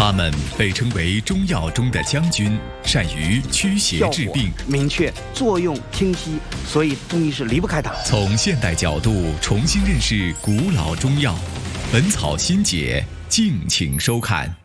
他们被称为中药中的将军，善于驱邪治病， 明确，作用清晰，所以中医是离不开它。 从现代角度重新认识古老中药，《本草新解》，敬请收看。